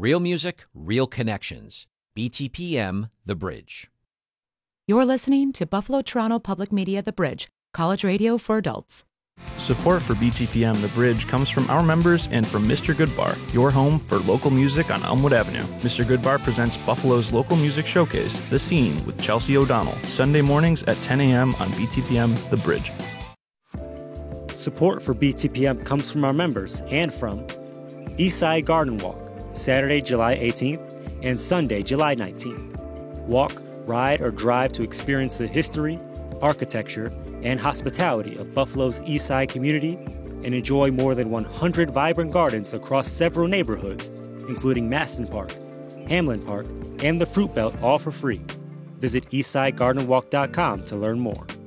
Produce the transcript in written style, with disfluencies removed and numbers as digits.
Real music, real connections. BTPM The Bridge. You're listening to Buffalo Toronto Public Media The Bridge, college radio for adults. Support for BTPM The Bridge comes from our members and from Mr. Goodbar, your home for local music on Elmwood Avenue. Mr. Goodbar presents Buffalo's local music showcase, The Scene, with Chelsea O'Donnell, Sunday mornings at 10 a.m. on BTPM The Bridge. Support for BTPM comes from our members and from Eastside Garden Walk, Saturday, July 18th and Sunday, July 19th. Walk, ride, or drive to experience the history, architecture, and hospitality of Buffalo's Eastside community and enjoy more than 100 vibrant gardens across several neighborhoods, including Maston Park, Hamlin Park, and the Fruit Belt, all for free. Visit eastsidegardenwalk.com to learn more.